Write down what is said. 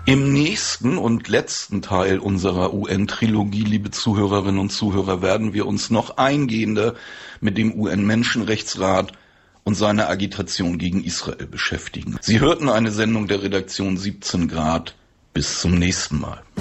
Im nächsten und letzten Teil unserer UN-Trilogie, liebe Zuhörerinnen und Zuhörer, werden wir uns noch eingehender mit dem UN-Menschenrechtsrat und seiner Agitation gegen Israel beschäftigen. Sie hörten eine Sendung der Redaktion 17 Grad. Bis zum nächsten Mal.